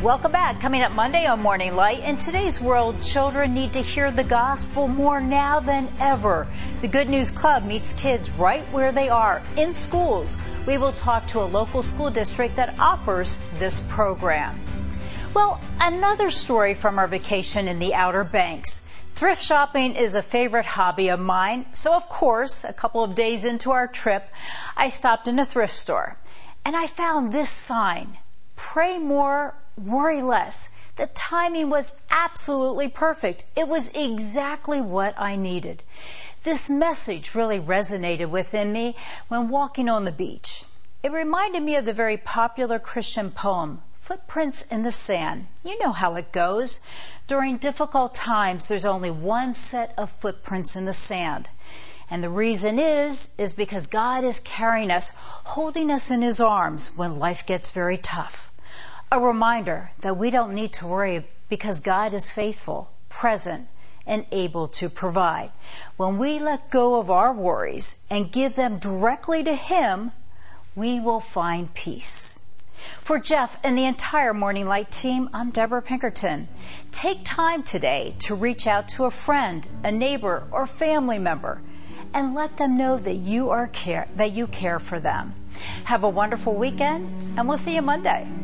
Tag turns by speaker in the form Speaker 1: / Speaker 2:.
Speaker 1: Welcome back. Coming up Monday on Morning Light. In today's world, children need to hear the gospel more now than ever. The Good News Club meets kids right where they are, in schools. We will talk to a local school district that offers this program. Well, another story from our vacation in the Outer Banks. Thrift shopping is a favorite hobby of mine, so of course, a couple of days into our trip, I stopped in a thrift store. And I found this sign, "Pray more, worry less." The timing was absolutely perfect. It was exactly what I needed. This message really resonated within me when walking on the beach. It reminded me of the very popular Christian poem, Footprints in the Sand. You know how it goes. During difficult times, there's only one set of footprints in the sand. And the reason is because God is carrying us, holding us in His arms when life gets very tough. A reminder that we don't need to worry because God is faithful, present, and able to provide. When we let go of our worries and give them directly to Him, we will find peace. For Jeff and the entire Morning Light team, I'm Deborah Pinkerton. Take time today to reach out to a friend, a neighbor, or family member and let them know that you care for them. Have a wonderful weekend, and we'll see you Monday.